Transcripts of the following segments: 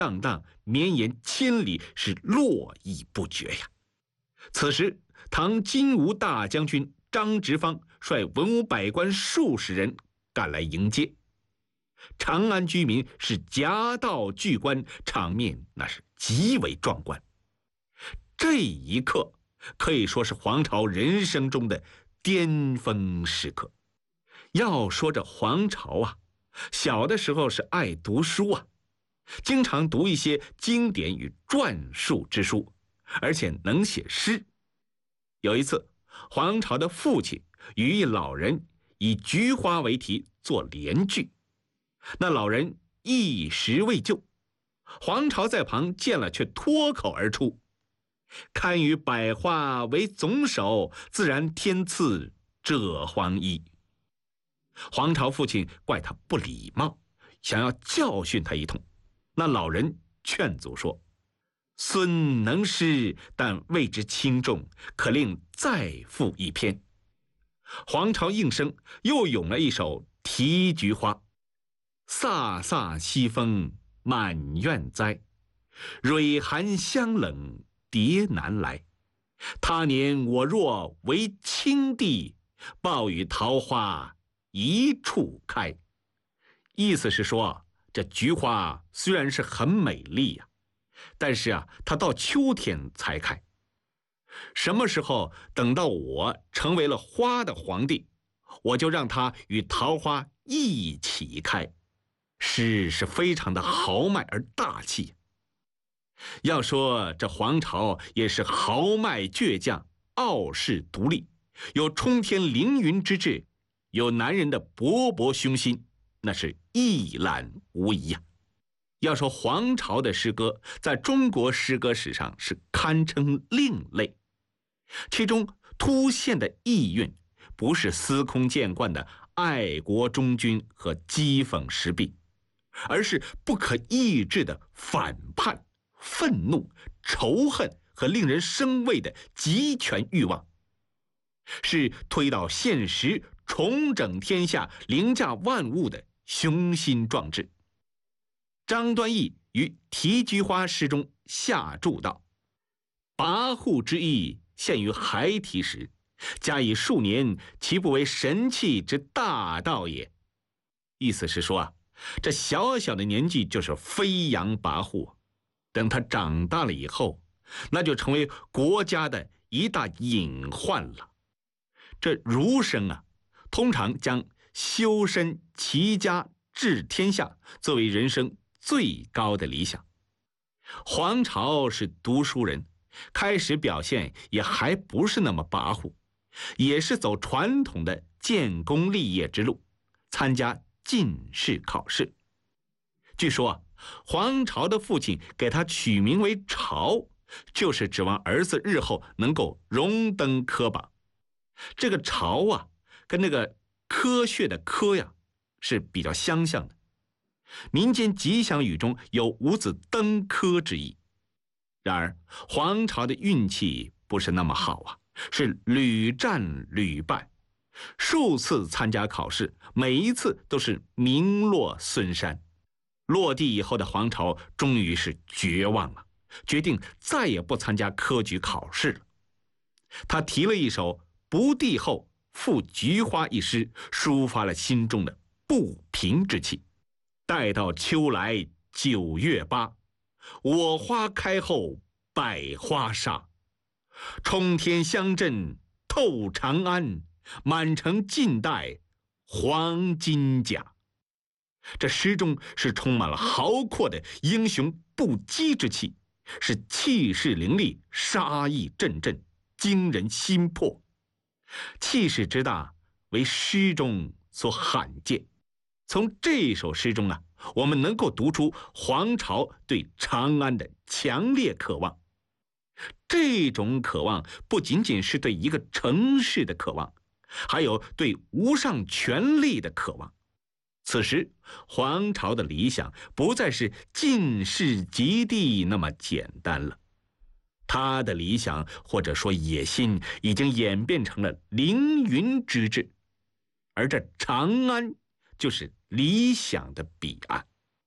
荡荡，绵延千里，是络绎不绝呀。此时，唐金吾大将军张直方率文武百官数十人赶来迎接，长安居民是夹道巨观，场面那是极为壮观。这一刻可以说是黄巢人生中的巅峰时刻。要说这黄巢啊，小的时候是爱读书啊，经常读一些经典与传述之书，而且能写诗。有一次，黄巢的父亲与一老人以菊花为题作联句，那老人一时未就，黄巢在旁见了，却脱口而出：“堪与百花为总手，自然天赐这黄衣。”黄巢父亲怪他不礼貌，想要教训他一通。那老人劝阻说：“孙能诗，但谓之轻重，可令再赋一篇。”黄巢应声又咏了一首《题菊花》：“飒飒西风满院栽，蕊寒香冷蝶难来。他年我若为青帝，报与桃花一处开。”意思是说，这菊花虽然是很美丽呀，但是啊，它到秋天才开。什么时候等到我成为了花的皇帝，我就让它与桃花一起开。诗是非常的豪迈而大气。要说这黄巢也是豪迈倔强，傲视独立，有冲天凌云之志，有男人的勃勃雄心，那是一览无遗呀。要说黄巢的诗歌在中国诗歌史上是堪称另类，其中凸显的意蕴不是司空见惯的爱国忠君和讥讽时弊，而是不可抑制的反叛、愤怒、仇恨和令人生畏的极权欲望，是推倒现实、重整天下、凌驾万物的雄心壮志。张端义于《题菊花》诗中下注道：“跋扈之意现于孩提时，加以数年，其不为神器之大道也。”意思是说啊，这小小的年纪就是飞扬跋扈，等他长大了以后，那就成为国家的一大隐患了。这儒生啊，通常将修身齐家治天下作为人生最高的理想。黄巢是读书人，开始表现也还不是那么跋扈，也是走传统的建功立业之路，参加进士考试。据说啊，黄巢的父亲给他取名为巢，就是指望儿子日后能够荣登科榜。这个巢啊，跟那个科学的科呀是比较相像的。民间吉祥语中有五子登科之意。然而黄巢的运气不是那么好啊，是屡战屡败，数次参加考试，每一次都是名落孙山。落地以后的黄巢终于是绝望了，决定再也不参加科举考试了。他题了一首《不第后赋菊花》一诗，抒发了心中的不平之气。待到秋来9月8，我花开后百花杀。冲天香阵透长安，满城尽带黄金甲。这诗中是充满了豪阔的英雄不羁之气，是气势凌厉，杀意阵阵，惊人心魄。气势之大，为诗中所罕见。从这首诗中啊，我们能够读出黄巢对长安的强烈渴望。这种渴望不仅仅是对一个城市的渴望，还有对无上权力的渴望。此时黄巢的理想不再是进士及第那么简单了，他的理想或者说野心已经演变成了凌云之志，而这长安就是理想的彼岸。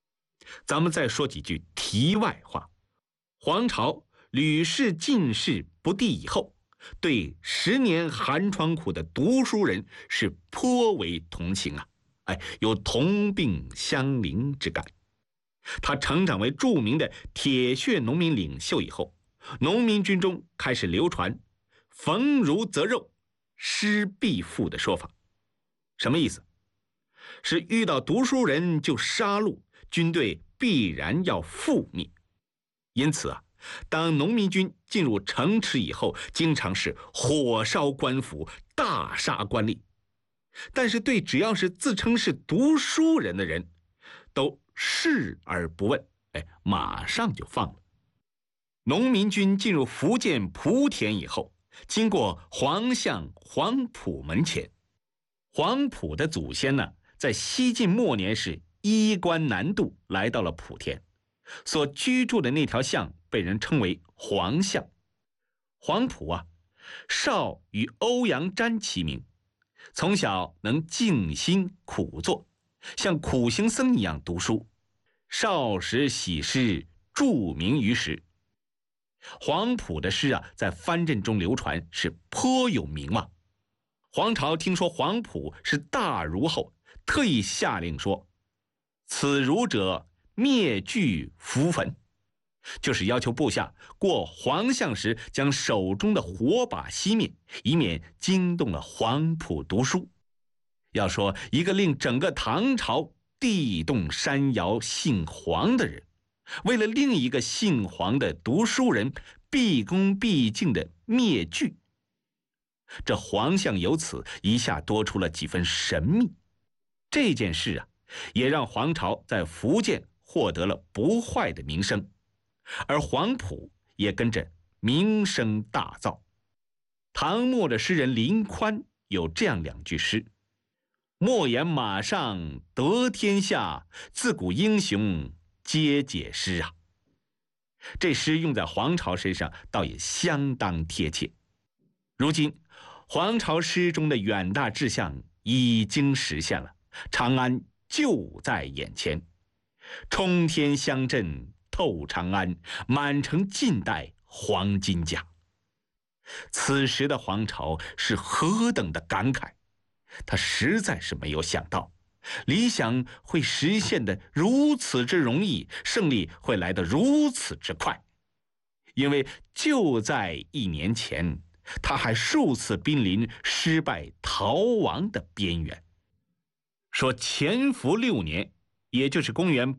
咱们再说几句题外话。黄巢屡试进士不第以后，对10年寒窗苦的读书人是颇为同情啊，有同病相怜之感。他成长为著名的铁血农民领袖以后，农民军中开始流传逢儒则肉，失必负的说法。什么意思？是遇到读书人就杀戮，军队必然要覆灭。因此啊，当农民军进入城池以后，经常是火烧官府，大杀官吏。但是对只要是自称是读书人的人，都视而不问，马上就放了。农民军进入福建莆田以后，经过黄巷黄埔门前。黄埔的祖先呢，在西晋末年是衣冠南渡来到了莆田，所居住的那条巷被人称为黄巷。黄埔啊，少与欧阳詹齐名，从小能静心苦坐，像苦行僧一样读书，少时喜诗，著名于时。黄埔的诗啊，在藩镇中流传，是颇有名望。黄巢听说黄埔是大儒后，特意下令说：“此儒者，灭具扶焚。”就是要求部下过黄巷时将手中的火把熄灭，以免惊动了黄埔读书。要说一个令整个唐朝地动山摇姓黄的人，为了另一个姓黄的读书人毕恭毕敬的灭具，这黄巷由此一下多出了几分神秘。这件事啊，也让黄巢在福建获得了不坏的名声，而黄埔也跟着名声大噪。唐末的诗人林宽有这样2句诗：莫言马上得天下，自古英雄皆解诗啊。这诗用在黄巢身上倒也相当贴切。如今黄巢诗中的远大志向已经实现了，长安就在眼前，冲天香阵透长安，满城尽带黄金甲。此时的黄巢是何等的感慨，他实在是没有想到，理想会实现的如此之容易，胜利会来得如此之快。因为就在1年前，他还数次濒临失败逃亡的边缘。说乾伏6年，也就是公元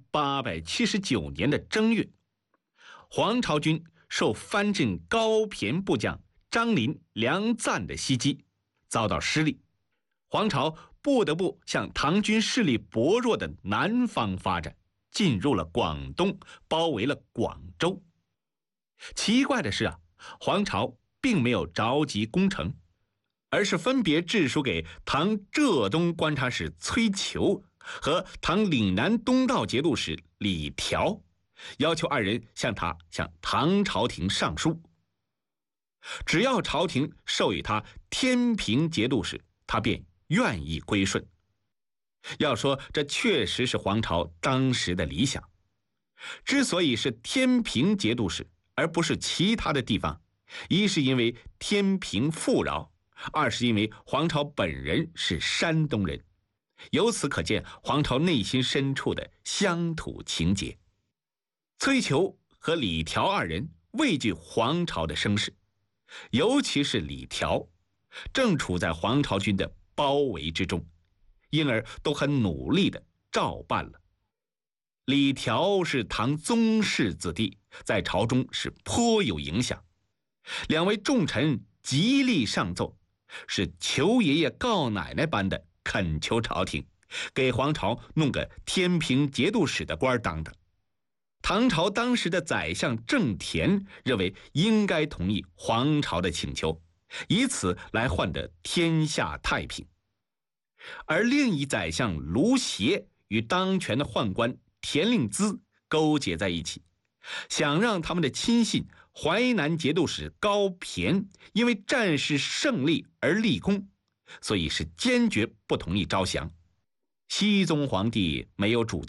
879年的正月，黄巢军受藩镇高骈部将张林、梁赞的袭击，遭到失利。黄巢不得不向唐军势力薄弱的南方发展，进入了广东，包围了广州。奇怪的是啊，黄巢并没有着急攻城，而是分别致书给唐浙东观察使崔求和唐岭南东道节度使李条，要求2人向唐朝廷上书。只要朝廷授予他天平节度使，他便愿意归顺。要说这确实是黄巢当时的理想。之所以是天平节度使而不是其他的地方，一是因为天平富饶，二是因为黄巢本人是山东人，由此可见黄巢内心深处的乡土情结。崔求和李条2人畏惧黄巢的声势，尤其是李条，正处在黄巢军的包围之中，因而都很努力地照办了。李条是唐宗室子弟，在朝中是颇有影响。2位重臣极力上奏，是求爷爷告奶奶般的恳求朝廷，给黄巢弄个天平节度使的官当的。唐朝当时的宰相郑田认为应该同意黄巢的请求，以此来换得天下太平。而另一宰相卢协与当权的宦官田令孜勾结在一起，想让他们的亲信淮南节度使高骈因为战事胜利而立功，所以是坚决不同意招降。熹宗皇帝没有主见，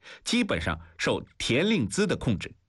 基本上受田令孜的控制。